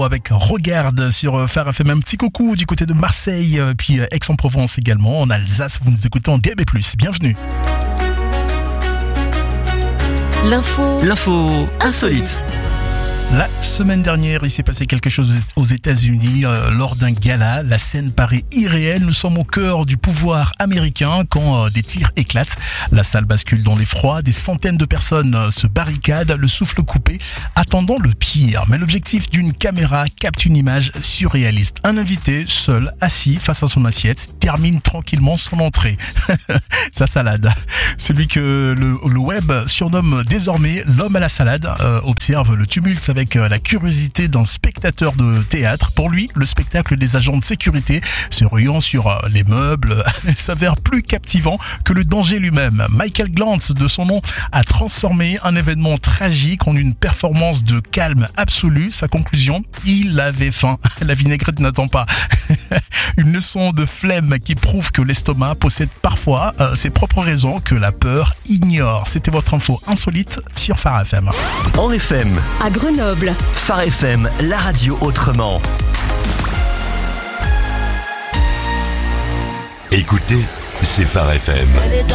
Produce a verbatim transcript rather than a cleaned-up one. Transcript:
Renaud avec Regarde sur Phare F M. Un petit coucou du côté de Marseille, puis Aix-en-Provence également. En Alsace, vous nous écoutez en D A B plus. Bienvenue. L'info. L'info insolite. La semaine dernière, il s'est passé quelque chose aux États-Unis euh, lors d'un gala. La scène paraît irréelle. Nous sommes au cœur du pouvoir américain quand euh, des tirs éclatent. La salle bascule dans l'effroi. Des centaines de personnes euh, se barricadent, le souffle coupé, attendant le pire. Mais l'objectif d'une caméra capte une image surréaliste. Un invité, seul, assis face à son assiette, termine tranquillement son entrée. Sa salade. Celui que le, le web surnomme désormais l'homme à la salade euh, observe le tumulte avec la curiosité d'un spectateur de théâtre. Pour lui, le spectacle des agents de sécurité se ruant sur les meubles s'avère plus captivant que le danger lui-même. Michael Glantz, de son nom, a transformé un événement tragique en une performance de calme absolu. Sa conclusion, il avait faim. La vinaigrette n'attend pas. Une leçon de flemme qui prouve que l'estomac possède parfois euh, ses propres raisons que la peur ignore. C'était votre info insolite sur Phare F M. En F M. À Grenoble. Phare F M, la radio autrement. Écoutez, c'est Phare F M.